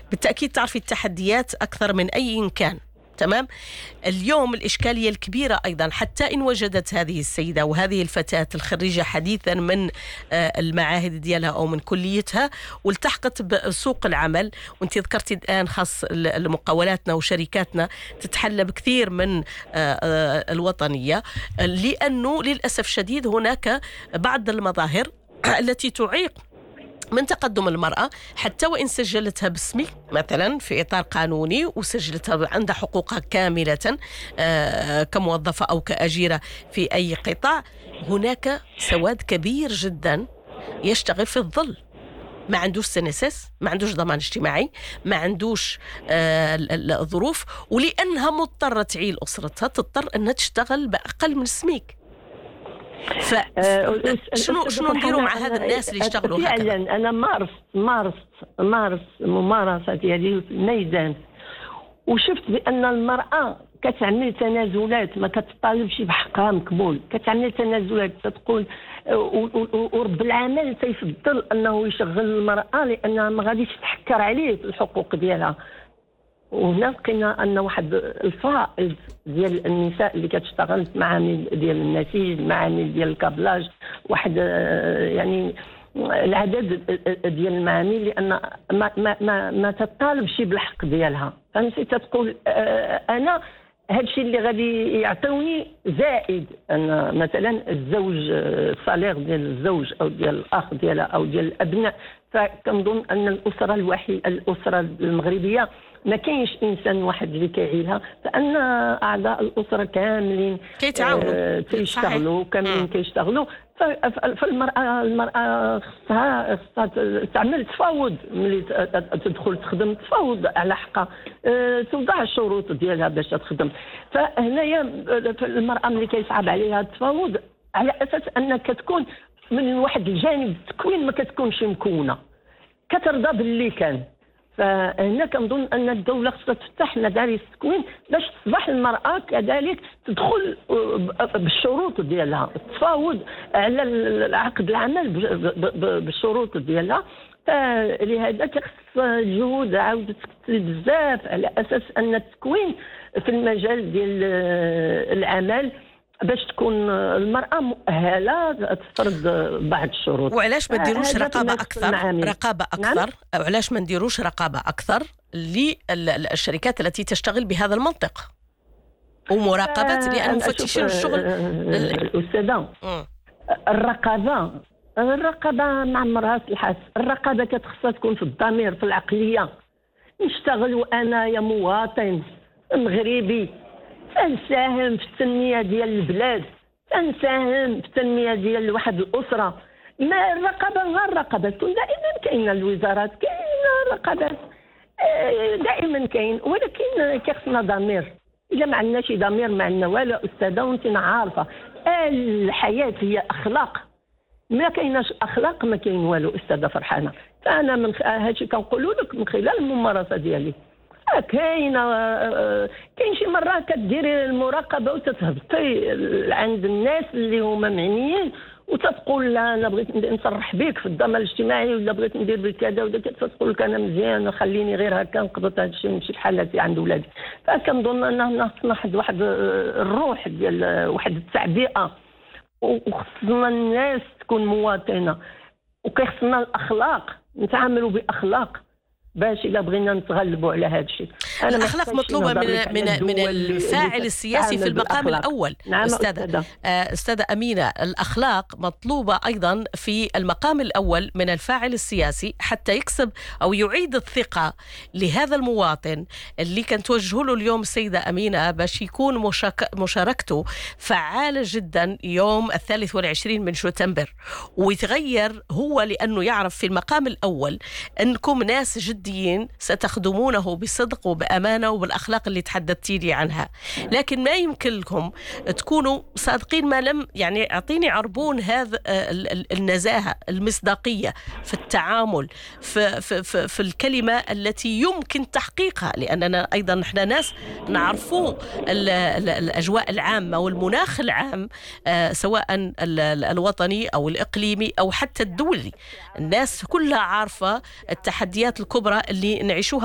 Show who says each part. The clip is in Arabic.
Speaker 1: بالتأكيد تعرفي التحديات أكثر من أي كان. تمام. اليوم الإشكالية الكبيرة أيضا، حتى إن وجدت هذه السيدة وهذه الفتاة الخريجة حديثا من المعاهد ديالها أو من كليتها والتحقت بسوق العمل، وانت ذكرتي الآن خاص مقاولاتنا وشركاتنا تتحلى بكثير من الوطنية، لأنه للأسف شديد هناك بعض المظاهر التي تعيق من تقدم المرأة، حتى وإن سجلتها باسمي مثلا في إطار قانوني وسجلتها عندها حقوقها كاملة كموظفة أو كأجيرة في أي قطاع، هناك سواد كبير جدا يشتغل في الظل، ما عندوش سنسس، ما عندوش ضمان اجتماعي، ما عندوش الظروف، ولأنها مضطرة تعيل أسرتها تضطر أنها تشتغل بأقل من السميك. شنو نديروا مع هذا الناس اللي يشتغلوا هكذا؟
Speaker 2: فعلا انا مارس ممارسه ديالي في الميدان، وشفت بان المراه كتعمل تنازلات، ما كتطالبش بحقها مقبول، كتعمل تنازلات تقول، ورب العمل تيفضل انه يشغل المراه لانها ما غاديش تحكر عليه في الحقوق ديالها. وهنا لقينا ان واحد الفائض ديال النساء اللي كتشتغل في معامل ديال النسيج، معامل ديال الكابلاج، واحد يعني العدد ديال المعامل، لان ما تطالبش بالحق ديالها. فهمتي؟ تتقول انا هادشي اللي غادي يعطوني زائد ان مثلا الزوج، الصالير ديال الزوج او ديال الاخ ديالها او ديال الابناء. فكنظن ان الاسره المغربيه ما كاينش انسان واحد اللي كيعيلها، فان اعضاء الاسره كاملين
Speaker 1: كيتعاونوا
Speaker 2: كيشتغلوا كاملين كيشتغلوا. فالمراه خصها تعمل تفاوض، ملي تدخل تخدم تفاوض على حقها، توضع الشروط ديالها باش تخدم. فهنايا المراه ملي كيصعب عليها التفاوض على اساس انك كتكون من واحد الجانب التكوين ما كتكونش مكونه، كترضى باللي كان. فهنا كنظن ان الدوله خصها تفتح مدارس التكوين باش تصبح المراه كذلك تدخل بالشروط ديالها، تفاوض على عقد العمل بالشروط ديالها. فلهذا كخص جهود عاود تكثر بزاف على اساس ان التكوين في المجال ديال العمل باش تكون المرأة مؤهلة تفرض بعض الشروط.
Speaker 1: وعلاش ما نديروش رقابة أكثر؟ نعم؟ وعلاش ما نديروش رقابة أكثر للشركات التي تشتغل بهذا المنطق ومراقبة، لأن مفتشين الشغل
Speaker 2: الأستاذة الرقابة مع مرأة الحاس، الرقابة كتخصها تكون في الضمير، في العقلية. نشتغل وأنا يا مواطن مغربي نساهم في التنمية ديال البلاد، نساهم في التنمية ديال واحد الأسرة. ما الرقابة غير الرقابة تكون دائما كاينة، الوزارات كاينة رقابات دائما كاين، ولكن كيخصنا ضمير. إلا ما عندناش ضمير ما عندنا والو أستاذة، وانت عارفة الحياة هي أخلاق، ما كايناش أخلاق ما كاين والو أستاذة فرحانة. فأنا من هادشي كنقولوا لك من خلال الممارسة ديالي. كاين شي مرات كديري المراقبه وتتهبطي عند الناس اللي هما معنيين وتتقول لا انا بغيت نصرح بك في الضمان الاجتماعي ولا بغيت ندير بك كذا ولا تتقول لك انا مزيان وخليني غير هكا نقبض هذا الشيء ونمشي بحالاتي عند ولادي. فكنظن اننا خصنا واحد الروح ديال واحد التعبئه، وخصنا الناس تكون مواطنه، وكيخصنا الاخلاق، نتعاملوا باخلاق باش إلا بغينا نتغلبوا على هذا الشيء.
Speaker 1: الأخلاق مطلوبة من الفاعل السياسي في المقام الأول.
Speaker 2: نعم
Speaker 1: أستاذة أمينة، الأخلاق مطلوبة أيضا في المقام الأول من الفاعل السياسي حتى يكسب أو يعيد الثقة لهذا المواطن اللي كانت توجهه له اليوم السيدة أمينة، باش يكون مشاركته فعالة جدا يوم 23 من شتنبر، ويتغير هو لأنه يعرف في المقام الأول أنكم ناس جديين ستخدمونه بصدق وبأمانة وبالأخلاق اللي تحدثتي لي عنها. لكن ما يمكن لكم تكونوا صادقين ما لم يعني أعطيني عربون هذا النزاهة، المصداقية في التعامل، في الكلمة التي يمكن تحقيقها، لأننا أيضا نحن ناس نعرفوا الأجواء العامة والمناخ العام سواء الوطني أو الإقليمي أو حتى الدولي. الناس كلها عارفة التحديات الكبرى اللي نعيشوها